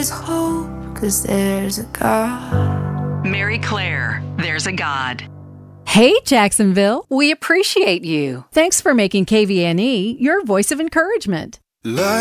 hope, 'cause there's a God. Mary Claire, There's a God. Hey, Jacksonville. We appreciate you. Thanks for making KVNE your voice of encouragement.